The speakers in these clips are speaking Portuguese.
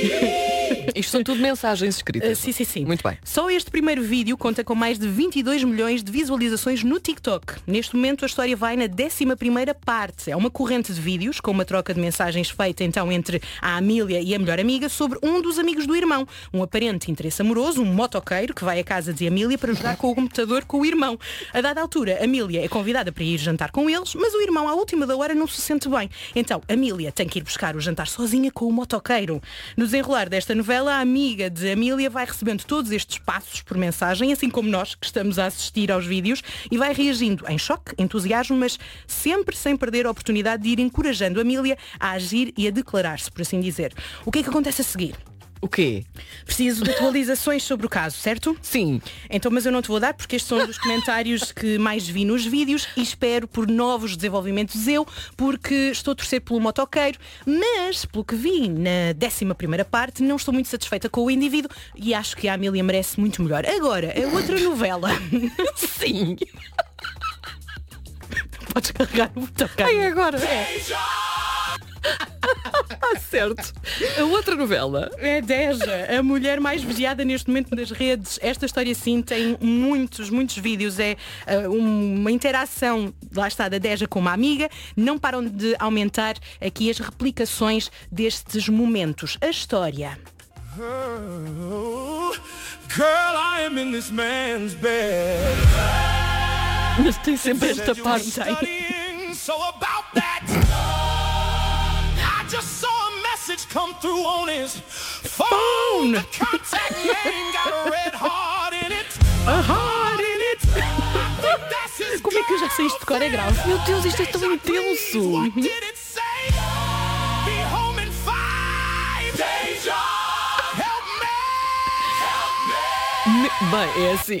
Isto são tudo mensagens escritas. Sim. Muito bem. Só este primeiro vídeo conta com mais de 22 milhões de visualizações no TikTok. Neste momento a história vai na 11ª parte. É uma corrente de vídeos com uma troca de mensagens feita então entre a Amília e a melhor amiga sobre um dos amigos do irmão. Um aparente interesse amoroso, um motoqueiro que vai à casa de Amília para jogar com o computador com o irmão. A dada altura, Amília é convidada para ir jantar com eles, mas o irmão à última da hora não se sente bem. Então, Amília tem que ir buscar o jantar sozinha com o motoqueiro. No desenrolar desta novela, a amiga de Amília vai recebendo todos estes passos por mensagem, assim como nós que estamos a assistir aos vídeos, e vai reagindo em choque, entusiasmo, mas sempre sem perder a oportunidade de ir encorajando a Amília a agir e a declarar-se, por assim dizer. O que é que acontece a seguir? O quê? Preciso de atualizações sobre o caso, certo? Sim. Então, mas eu não te vou dar porque estes são um dos comentários que mais vi nos vídeos e espero por novos desenvolvimentos porque estou a torcer pelo motoqueiro, mas pelo que vi na 11ª parte não estou muito satisfeita com o indivíduo e acho que a Amília merece muito melhor. Agora, a outra novela. Sim. Podes carregar o motoqueiro. Ai, agora. Certo. A outra novela é Deja, a mulher mais vigiada neste momento nas redes. Esta história sim tem muitos vídeos. É uma interação, lá está, da Deja com uma amiga. Não param de aumentar aqui as replicações destes momentos. A história. Girl, I am in this man's bed. Mas tem sempre esta parte. So about that, I just saw a message come through on his phone. The contact name got a red heart in it. A heart in it. Como é que eu já sei isto de cor? É grave. Meu Deus, isto é tão intenso. What did it say? Be home in 5. Deja, help me. Bem, é assim.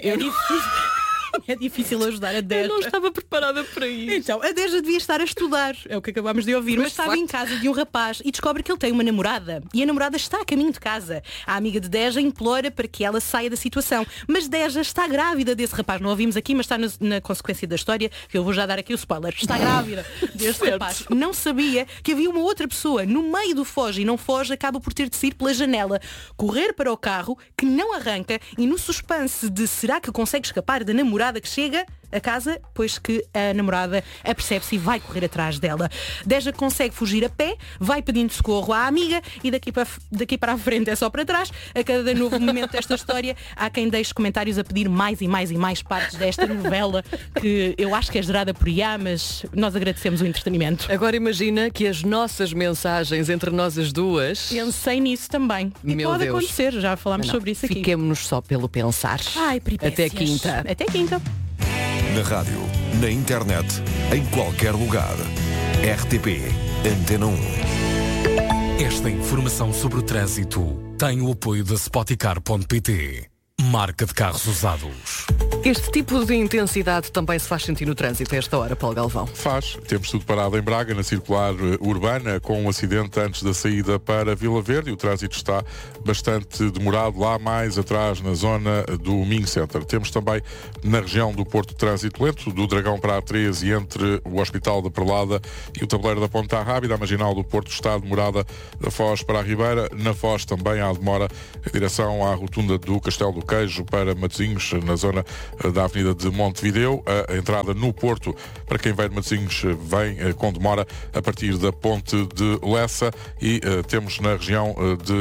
É difícil ajudar a Deja. Eu não estava preparada para isso. Então, a Deja devia estar a estudar, é o que acabámos de ouvir, mas estava em casa de um rapaz e descobre que ele tem uma namorada e a namorada está a caminho de casa. A amiga de Deja implora para que ela saia da situação, mas Deja está grávida desse rapaz. Não ouvimos aqui, mas está na consequência da história, que eu vou já dar aqui o spoiler. Está grávida desse rapaz. Não sabia que havia uma outra pessoa no meio do foge e não foge, acaba por ter de sair pela janela, correr para o carro que não arranca e no suspense de será que consegue escapar da namorada que chega a casa, pois que a namorada apercebe-se e vai correr atrás dela. Deja consegue fugir a pé, vai pedindo socorro à amiga e daqui para a frente é só para trás. A cada novo momento desta história há quem deixe comentários a pedir mais e mais e mais partes desta novela que eu acho que é gerada por IA, mas nós agradecemos o entretenimento. Agora imagina que as nossas mensagens entre nós as duas... Pensei nisso também. E Meu pode Deus. acontecer, já falámos sobre isso aqui. Fiquemo-nos só pelo pensar. Ai, peripécias. Até quinta. Até quinta. Na rádio, na internet, em qualquer lugar. RTP Antena 1. Esta informação sobre o trânsito tem o apoio da Spoticar.pt, marca de carros usados. Este tipo de intensidade também se faz sentir no trânsito a esta hora, Paulo Galvão. Faz. Temos tudo parado em Braga, na circular urbana, com um acidente antes da saída para Vila Verde. O trânsito está bastante demorado lá mais atrás, na zona do Minho Center. Temos também na região do Porto trânsito lento, do Dragão para a 13 e entre o Hospital da Perlada e o Tabuleiro da Ponta Rábida. A marginal do Porto está demorada da Foz para a Ribeira. Na Foz também há demora em direção à rotunda do Castelo do Queijo para Matosinhos, na zona da Avenida de Montevideo. A entrada no Porto, para quem vem de Matosinhos, vem com demora a partir da Ponte de Lessa e temos na região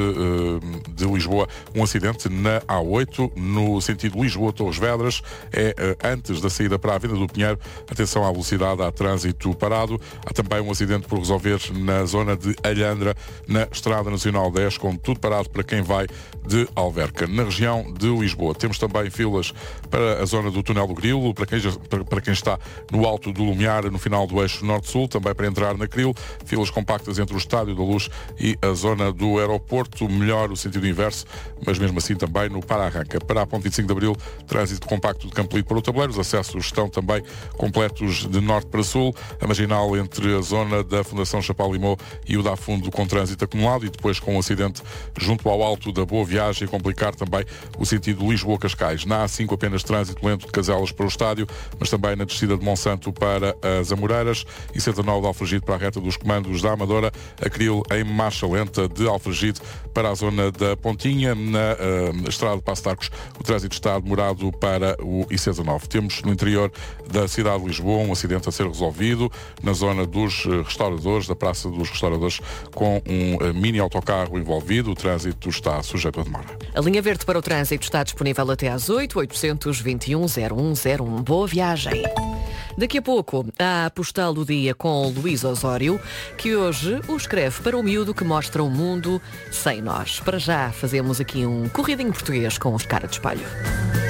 de Lisboa um acidente na A8, no sentido Lisboa-Torres Vedras, antes da saída para a Avenida do Pinheiro. Atenção à velocidade, há trânsito parado. Há também um acidente por resolver na zona de Alhandra, na Estrada Nacional 10, com tudo parado para quem vai de Alverca. Na região de Lisboa temos também filas para a zona do Túnel do Grilo, para quem está no alto do Lumiar, no final do eixo Norte-Sul, também para entrar na Cril, filas compactas entre o Estádio da Luz e a zona do aeroporto, melhor o sentido inverso, mas mesmo assim também no Para-Arranca. Para a Ponte 25 de Abril, trânsito compacto de Campo Lido para o Tabuleiro, os acessos estão também completos de norte para sul, a marginal entre a zona da Fundação Chapalimau e o Dafundo com trânsito acumulado e depois com um acidente junto ao alto da Boa Viagem, complicar também o sentido Lisboa-Cascais. Na A5 apenas trânsito trânsito lento de Caselas para o estádio, mas também na descida de Monsanto para as Amoreiras e 109 de Alfragide para a reta dos comandos da Amadora, a Cril em marcha lenta de Alfragide para a zona da Pontinha. Na estrada de Passo de Arcos, o trânsito está demorado para o IC19. Temos no interior da cidade de Lisboa um acidente a ser resolvido na zona dos restauradores, da Praça dos Restauradores, com um mini autocarro envolvido. O trânsito está sujeito a demora. A linha verde para o trânsito está disponível até às 8, 821-0101. Boa viagem. Daqui a pouco, a postal do dia com Luís Osório, que hoje o escreve para o miúdo que mostra o mundo sem nós. Para já, fazemos aqui um corridinho português com os cara de espelho.